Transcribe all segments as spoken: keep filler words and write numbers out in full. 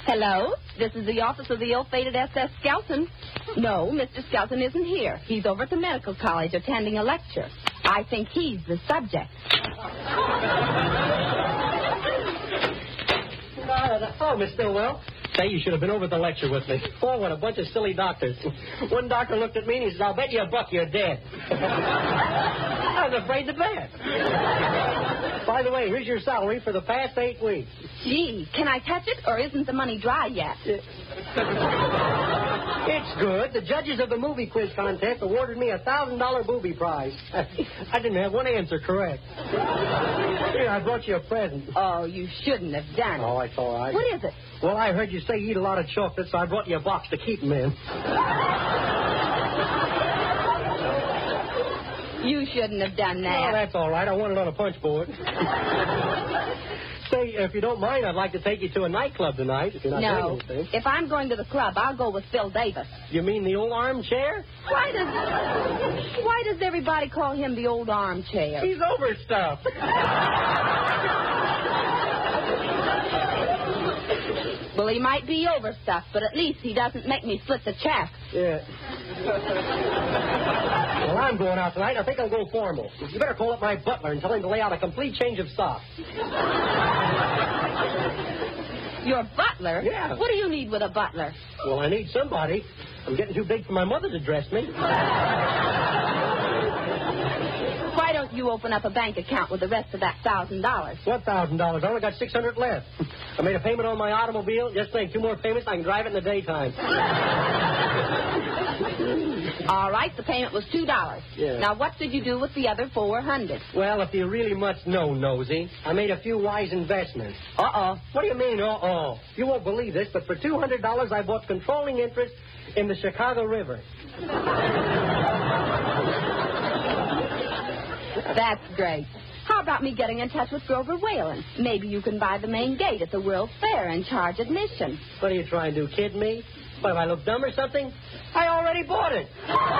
Hello? This is the office of the ill-fated S S Skelton. No, Mister Skelton isn't here. He's over at the medical college attending a lecture. I think he's the subject. Oh, Miss Stillwell. Say, you should have been over at the lecture with me. Oh, what a bunch of silly doctors. One doctor looked at me and he said, I'll bet you a buck you're dead. I was afraid to bet. By the way, here's your salary for the past eight weeks. Gee, can I touch it, or isn't the money dry yet? It's good. The judges of the movie quiz contest awarded me a one thousand dollars booby prize. I didn't have one answer correct. Here, I brought you a present. Oh, you shouldn't have done it. Oh, it's all right. What is it? Well, I heard you say you eat a lot of chocolate, so I brought you a box to keep them in. You shouldn't have done that. Oh, that's all right. I want it on a punch board. Say, if you don't mind, I'd like to take you to a nightclub tonight, if you're not No. doing anything. If I'm going to the club, I'll go with Phil Davis. You mean the old armchair? Why does Why does everybody call him the old armchair? He's overstuffed. Well, he might be overstuffed, but at least he doesn't make me split the check. Yeah. Well, I'm going out tonight. I think I'll go formal. You better call up my butler and tell him to lay out a complete change of socks. Your butler? Yeah. What do you need with a butler? Well, I need somebody. I'm getting too big for my mother to dress me. Why don't you open up a bank account with the rest of that thousand dollars? What thousand dollars? I only got six hundred left. I made a payment on my automobile. Just think, two more payments, I can drive it in the daytime. All right, the payment was two dollars. Yeah. Now, what did you do with the other four hundred? Well, if you really must know, Nosy, I made a few wise investments. Uh-oh. What do you mean, uh-oh? You won't believe this, but for two hundred dollars, I bought controlling interest in the Chicago River. That's great. How about me getting in touch with Grover Whalen? Maybe you can buy the main gate at the World's Fair and charge admission. What are you trying to do, kid me? What, if I look dumb or something? I already bought it.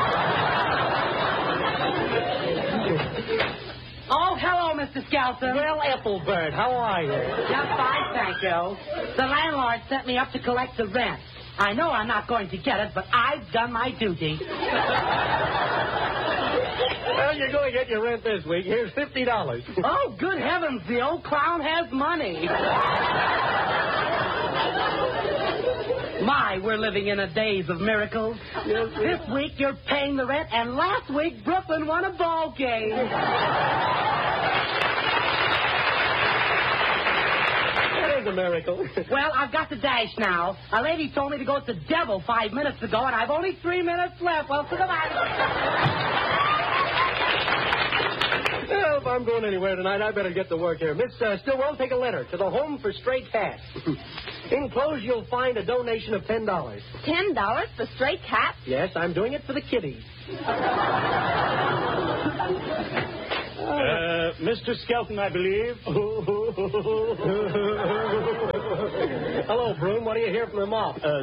Oh, hello, Mister Skelton. Well, Ethelbert, how are you? Just fine, thank you. The landlord sent me up to collect the rent. I know I'm not going to get it, but I've done my duty. Well, you're going to get your rent this week. Here's fifty dollars. Oh, good heavens, the old clown has money. My, we're living in a days of miracles. Yes, This week you're paying the rent, and last week Brooklyn won a ball game. That is a miracle. Well, I've got to dash now. A lady told me to go to the devil five minutes ago, and I've only three minutes left. Well, so goodbye. Well, if I'm going anywhere tonight, I better get to work here. Miss uh, Stillwell, take a letter to the Home for Stray Cats. Enclosed, you'll find a donation of ten dollars. Ten dollars for stray cats? Yes, I'm doing it for the kiddies. Uh, Mister Skelton, I believe. Hello, Broom. What do you hear from the mop? Uh,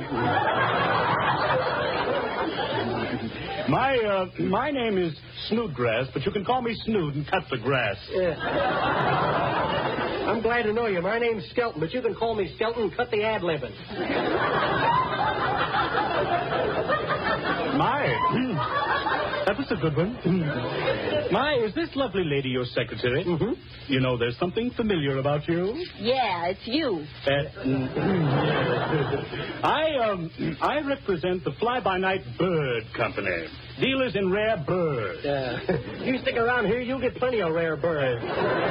my uh, my name is Snoodgrass, but you can call me Snood and cut the grass. Yeah. I'm glad to know you. My name's Skelton, but you can call me Skelton and cut the ad-libbing. My, that was a good one. My, is this lovely lady your secretary? Mm-hmm. You know, there's something familiar about you. Yeah, it's you. Uh, I um I represent the Fly-By-Night Bird Company, dealers in rare birds. Uh, you stick around here, you'll get plenty of rare birds.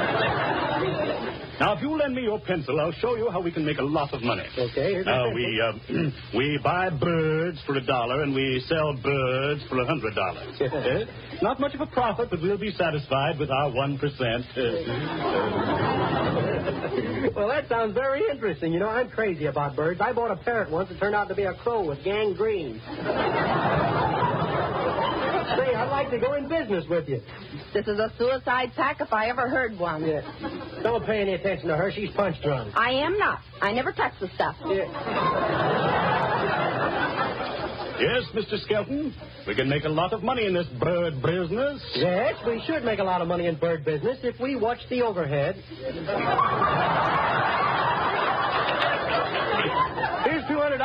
Now, if you lend me your pencil, I'll show you how we can make a lot of money. Okay. Here's Now, my we uh, we buy birds for a dollar and we sell birds for a hundred dollars. Eh? Not much of a profit, but we'll be satisfied with our one percent. Well, that sounds very interesting. You know, I'm crazy about birds. I bought a parrot once. It turned out to be a crow with gangrene. Say, I'd like to go in business with you. This is a suicide pact if I ever heard one. Yeah. Don't pay any attention to her. She's punch drunk. I am not. I never touch the stuff. Yeah. Yes, Mister Skelton, we can make a lot of money in this bird business. Yes, we should make a lot of money in bird business if we watch the overhead. Here's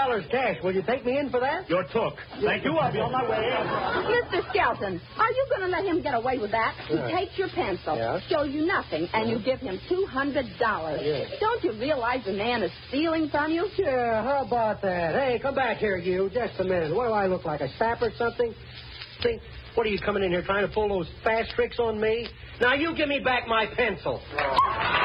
dollars cash. Will you take me in for that? You're took. Thank you. I'll be on my way. Mister Skelton, are you going to let him get away with that? He Yeah. takes your pencil, Yeah. shows you nothing, and you give him two hundred dollars. Yeah. Don't you realize the man is stealing from you? Yeah, how about that? Hey, come back here, you. Just a minute. What do I look like, a sap or something? See, what are you coming in here trying to pull those fast tricks on me? Now, you give me back my pencil.